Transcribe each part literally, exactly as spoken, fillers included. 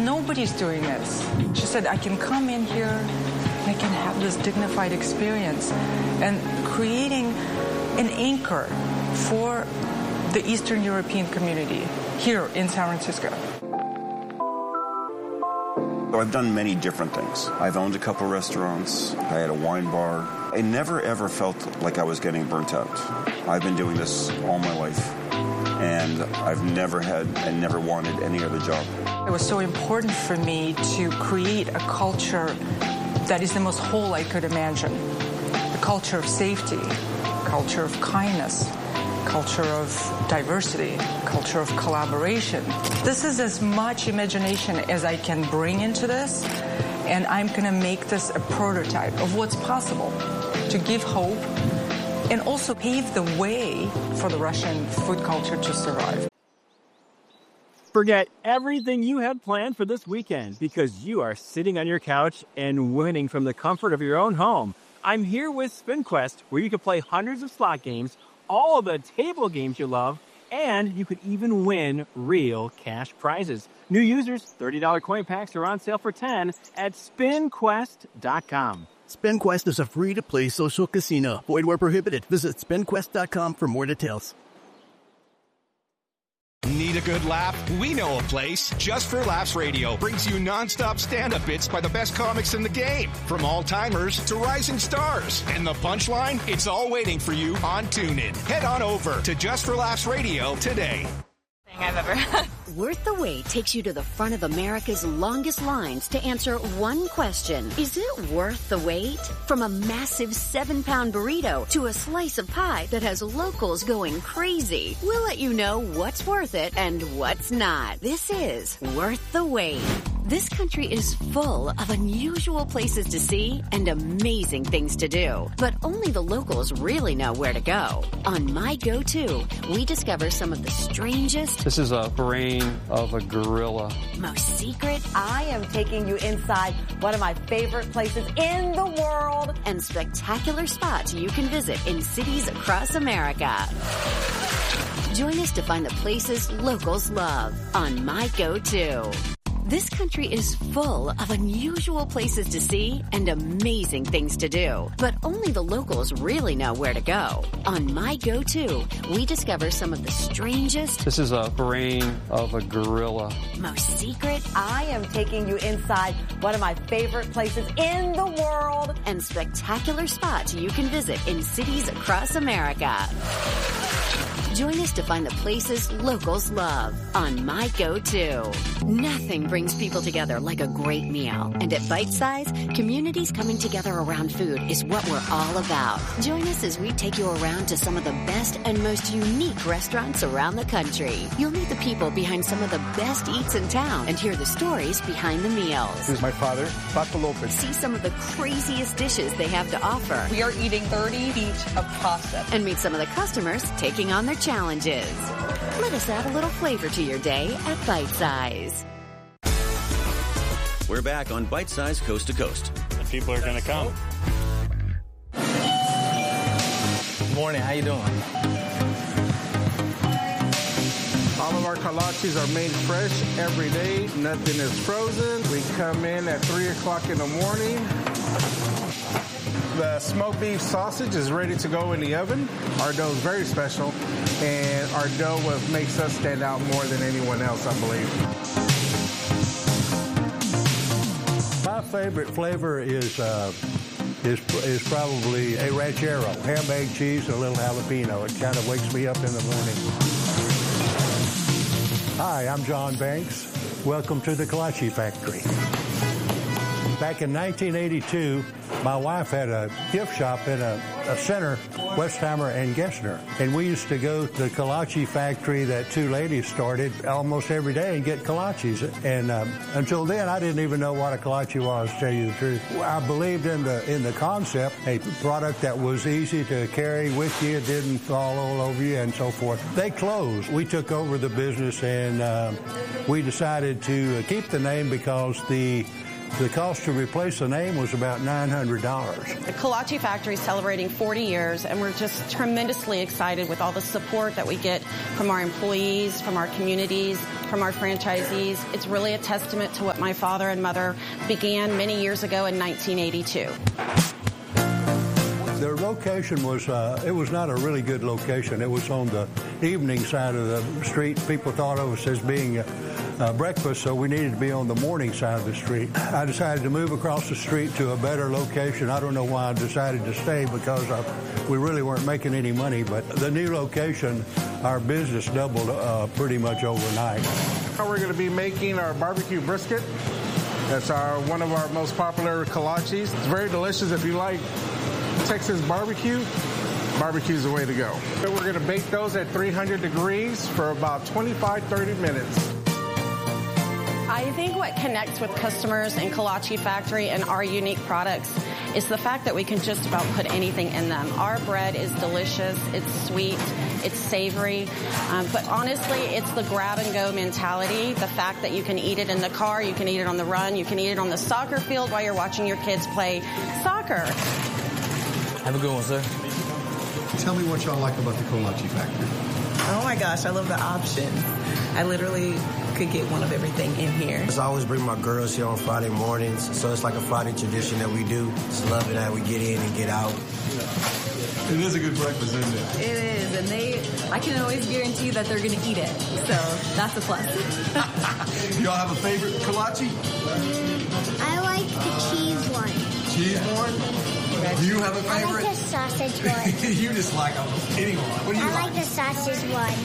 nobody's doing this. She said, I can come in here and I can have this dignified experience, and creating an anchor for the Eastern European community here in San Francisco. I've done many different things. I've owned a couple restaurants. I had a wine bar. I never ever felt like I was getting burnt out. I've been doing this all my life, and I've never had and never wanted any other job. It was so important for me to create a culture that is the most whole I could imagine. A culture of safety, a culture of kindness, culture of diversity, culture of collaboration. This is as much imagination as I can bring into this, and I'm going to make this a prototype of what's possible to give hope and also pave the way for the Russian food culture to survive. Forget everything you had planned for this weekend because you are sitting on your couch and winning from the comfort of your own home. I'm here with SpinQuest, where you can play hundreds of slot games, all of the table games you love, and you could even win real cash prizes. New users, thirty dollars coin packs are on sale for ten dollars at spin quest dot com. SpinQuest is a free-to-play social casino. Void where prohibited. Visit spin quest dot com for more details. Need a good laugh? We know a place. Just for Laughs Radio brings you nonstop stand-up bits by the best comics in the game. From all-timers to rising stars. And the punchline? It's all waiting for you on TuneIn. Head on over to Just for Laughs Radio today. I've ever had. Worth the Wait takes you to the front of America's longest lines to answer one question. Is it worth the wait? From a massive seven-pound burrito to a slice of pie that has locals going crazy, we'll let you know what's worth it and what's not. This is Worth the Wait. This country is full of unusual places to see and amazing things to do, but only the locals really know where to go. On My Go-To, we discover some of the strangest... This is a brain of a gorilla. Most secret... I am taking you inside one of my favorite places in the world. And spectacular spots you can visit in cities across America. Join us to find the places locals love on My Go-To. This country is full of unusual places to see and amazing things to do, but only the locals really know where to go. On My Go-To, we discover some of the strangest... This is a brain of a gorilla. Most secret... I am taking you inside one of my favorite places in the world. And spectacular spots you can visit in cities across America. Join us to find the places locals love on My Go-To. Nothing brings people together like a great meal. And at Bite Size, communities coming together around food is what we're all about. Join us as we take you around to some of the best and most unique restaurants around the country. You'll meet the people behind some of the best eats in town and hear the stories behind the meals. This is my father, Paco Lopez. See some of the craziest dishes they have to offer. We are eating thirty feet of pasta. And meet some of the customers taking on their challenges. Let us add a little flavor to your day at Bite Size. We're back on Bite Size Coast to Coast. And people are going to come. Good morning. How you doing? All of our kolaches are made fresh every day. Nothing is frozen. We come in at three o'clock in the morning. The smoked beef sausage is ready to go in the oven. Our dough is very special, and our dough what makes us stand out more than anyone else, I believe. My favorite flavor is uh, is is probably a ranchero, ham, egg, cheese, and a little jalapeno. It kind of wakes me up in the morning. Hi, I'm John Banks. Welcome to the Kolache Factory. Back in nineteen eighty-two, my wife had a gift shop in a, a center, Westheimer and Gessner. And we used to go to the kolache factory that two ladies started almost every day and get kolaches. And um, until then, I didn't even know what a kolache was, to tell you the truth. I believed in the in the concept, a product that was easy to carry with you, didn't fall all over you, and so forth. They closed. We took over the business, and uh, we decided to keep the name because the The cost to replace the name was about nine hundred dollars. The Kolache Factory is celebrating forty years, and we're just tremendously excited with all the support that we get from our employees, from our communities, from our franchisees. It's really a testament to what my father and mother began many years ago in nineteen eighty-two. Their location was, uh, it was not a really good location. It was on the evening side of the street. People thought of us as being uh, uh, breakfast, so we needed to be on the morning side of the street. I decided to move across the street to a better location. I don't know why I decided to stay, because I, we really weren't making any money, but the new location, our business doubled uh, pretty much overnight. Now we're going to be making our barbecue brisket. That's our one of our most popular kolaches. It's very delicious. If you like Texas barbecue, barbecue's the way to go. So we're going to bake those at three hundred degrees for about twenty-five, thirty minutes. I think what connects with customers in Kolache Factory and our unique products is the fact that we can just about put anything in them. Our bread is delicious, it's sweet, it's savory, um, but honestly, it's the grab-and-go mentality, the fact that you can eat it in the car, you can eat it on the run, you can eat it on the soccer field while you're watching your kids play soccer. Have a good one, sir. Tell me what y'all like about the Kolache Factory. Oh my gosh, I love the options. I literally could get one of everything in here. I always bring my girls here on Friday mornings, so it's like a Friday tradition that we do. Just love it how we get in and get out. It is a good breakfast, isn't it? It is, and they, I can always guarantee that they're going to eat it, so that's a plus. Y'all have a favorite kolache? I like the cheese one. Cheese one? Do you have a favorite? I like the sausage one. You just like them. Anyone. What do you I like? like the sausage one.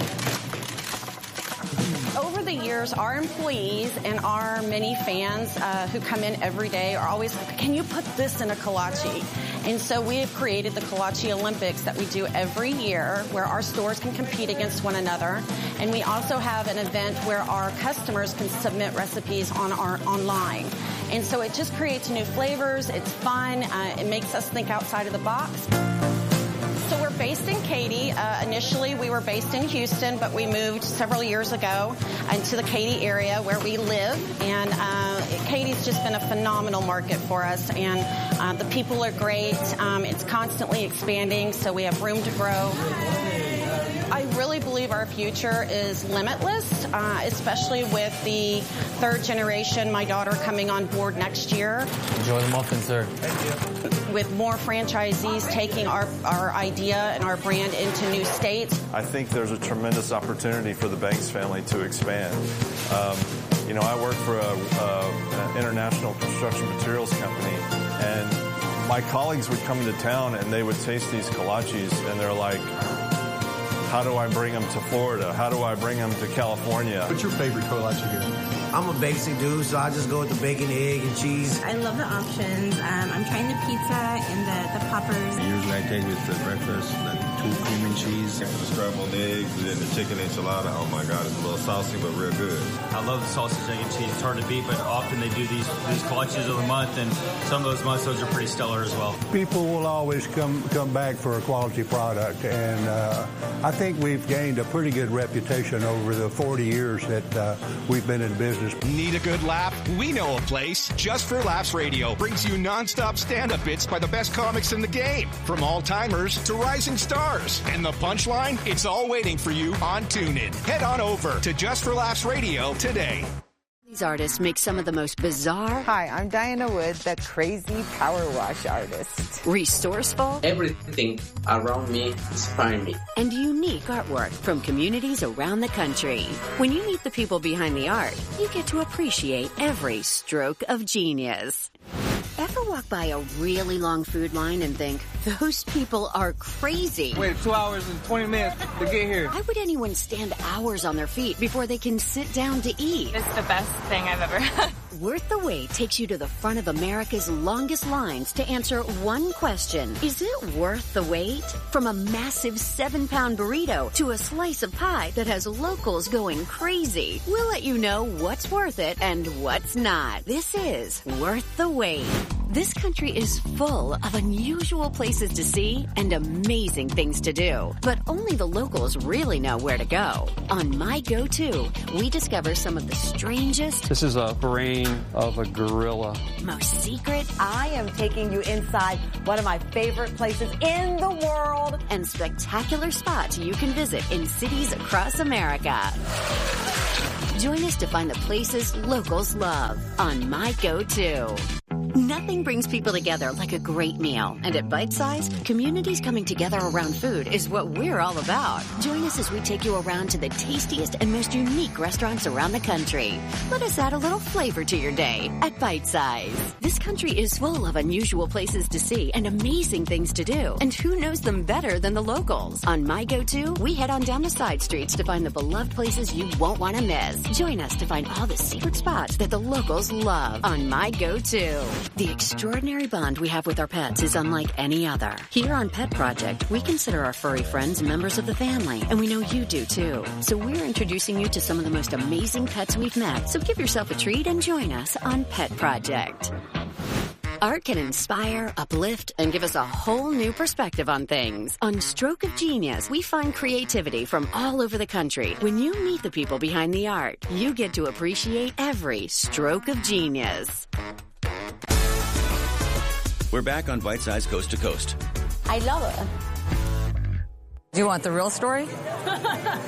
Over the years, our employees and our many fans uh, who come in every day are always, can you put this in a kolache? And so we have created the Kolache Olympics that we do every year, where our stores can compete against one another. And we also have an event where our customers can submit recipes on our online. And so it just creates new flavors. It's fun. Uh, it makes us think outside of the box. So we're based in Katy. Uh, initially, we were based in Houston, but we moved several years ago into the Katy area where we live. And uh, Katy's just been a phenomenal market for us. And uh, the people are great. Um, it's constantly expanding, so we have room to grow. I really believe our future is limitless, uh, especially with the third generation, my daughter, coming on board next year. Enjoy the muffin, sir. With more franchisees taking our, our idea and our brand into new states. I think there's a tremendous opportunity for the Banks family to expand. Um, you know, I work for a, a, an international construction materials company, and my colleagues would come into town and they would taste these kolaches, and they're like, how do I bring them to Florida? How do I bring them to California? What's your favorite kolache here? I'm a basic dude, so I just go with the bacon, egg, and cheese. I love the options. Um, I'm trying the pizza and the, the poppers. Usually I take with the breakfast, the two cream and cheese. The scrambled eggs and then the chicken enchilada. Oh my God, it's a little saucy but real good. I love the sausage, egg, and cheese. It's hard to beat, but often they do these these kolaches of the month, and some of those months, those are pretty stellar as well. People will always come come back for a quality product, and uh, I think we've gained a pretty good reputation over the forty years that uh, we've been in business. Need a good laugh? We know a place. Just for Laughs Radio brings you nonstop stand-up bits by the best comics in the game, from all-timers to rising stars. And the punchline? It's all waiting for you on TuneIn. Head on over to Just for Laughs Radio today. These artists make some of the most bizarre. Hi, I'm Diana Wood, the crazy power wash artist. Resourceful. Everything around me inspires me. And unique artwork from communities around the country. When you meet the people behind the art, you get to appreciate every stroke of genius. Ever walk by a really long food line and think, those people are crazy? Wait two hours and twenty minutes to get here. Why would anyone stand hours on their feet before they can sit down to eat? It's the best thing I've ever had. Worth the Wait takes you to the front of America's longest lines to answer one question. Is it worth the wait? From a massive seven-pound burrito to a slice of pie that has locals going crazy. We'll let you know what's worth it and what's not. This is Worth the Wait. This country is full of unusual places to see and amazing things to do. But only the locals really know where to go. On My Go-To, we discover some of the strangest... This is a Bahrain brain of a gorilla. Most secret? I am taking you inside one of my favorite places in the world. And spectacular spots you can visit in cities across America. Join us to find the places locals love on My Go-To. Nothing brings people together like a great meal. And at Bite Size, communities coming together around food is what we're all about. Join us as we take you around to the tastiest and most unique restaurants around the country. Let us add a little flavor to your day at Bite Size. This country is full of unusual places to see and amazing things to do. And who knows them better than the locals? On My Go-To, we head on down the side streets to find the beloved places you won't want to miss. Join us to find all the secret spots that the locals love on My Go-To. The extraordinary bond we have with our pets is unlike any other. Here on Pet Project, we consider our furry friends members of the family, and we know you do too. So we're introducing you to some of the most amazing pets we've met. So give yourself a treat and join us on Pet Project. Art can inspire, uplift, and give us a whole new perspective on things. On Stroke of Genius, we find creativity from all over the country. When you meet the people behind the art, you get to appreciate every stroke of genius. We're back on Bite Size Coast to Coast. I love it. Do you want the real story?